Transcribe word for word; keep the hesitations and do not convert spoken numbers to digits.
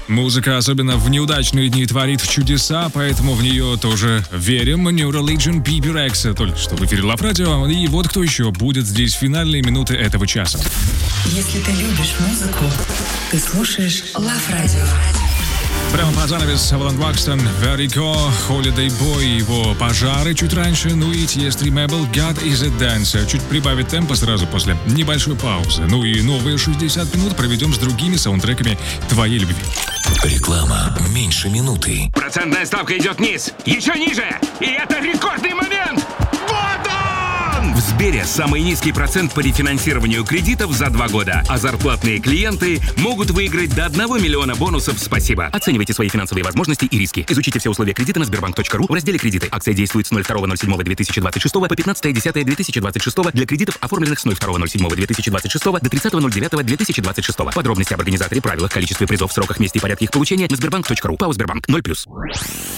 Музыка, особенно в неудачные дни, творит чудеса, поэтому в нее тоже верим. New Religion, Bibi Rexa, только что в эфире Love Radio. И вот кто еще будет здесь в финальные минуты этого часа. Если ты любишь музыку, ты слушаешь Love Radio. Прямо по занавес Avalon Buxton, Vertigo, Holiday Boy, его пожары чуть раньше, ну и Tiesto Mabel, God is a Dancer. Чуть прибавит темпа сразу после небольшой паузы. Ну и новые шестьдесят минут проведем с другими саундтреками твоей любви. Реклама меньше минуты. Процентная ставка идет вниз, еще ниже, и это рекордный момент! Вот он! В Сбере самый низкий процент по рефинансированию кредитов за два года, а зарплатные клиенты могут выиграть до одного миллиона бонусов «Спасибо». Оценивайте свои финансовые возможности и риски. Изучите все условия кредита на сбербанк точка ру в разделе «Кредиты». Акция действует с ноль второго ноль седьмого две тысячи двадцать шестого по пятнадцатое десятое две тысячи двадцать шестого для кредитов, оформленных с ноль второго ноль седьмого две тысячи двадцать шестого до тридцатого ноль девятого две тысячи двадцать шестого. Подробности об организаторе, правилах, количестве призов, сроках, месте и порядке их получения на сбербанк точка ру. ПАО «Сбербанк». ноль плюс.